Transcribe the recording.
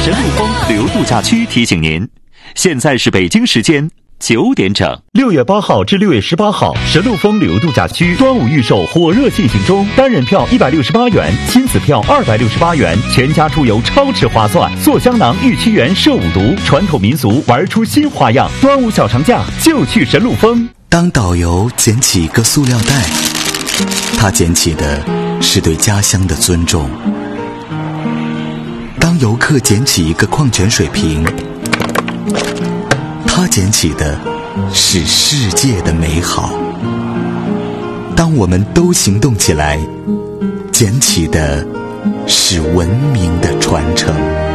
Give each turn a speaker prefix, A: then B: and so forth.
A: 神鹿峰旅游度假区提醒您，现在是北京时间9点整。
B: 6月8号至6月18号，神鹿峰旅游度假区端午预售火热进行中，单人票168元，亲子票268元，全家出游超值划算。做香囊玉器园摄五毒，传统民俗玩出新花样。端午小长假就去神鹿峰。
C: 当导游捡起一个塑料袋，他捡起的是对家乡的尊重。当游客捡起一个矿泉水瓶，他捡起的是世界的美好。当我们都行动起来，捡起的是文明的传承。